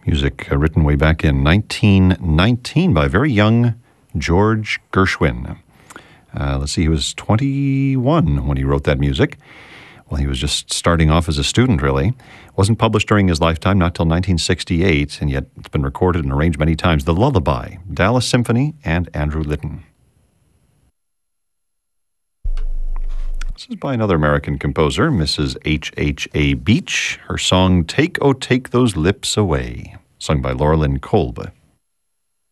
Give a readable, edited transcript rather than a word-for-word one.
Music written way back in 1919 by very young George Gershwin. Let's see, he was 21 when he wrote that music. Well, he was just starting off as a student, really. It wasn't published during his lifetime, not till 1968, and yet it's been recorded and arranged many times. The Lullaby, Dallas Symphony, and Andrew Litton. This is by another American composer, Mrs. H.H.A. Beach. Her song, Take, Oh, Take Those Lips Away, sung by Laura Lynn Kolb.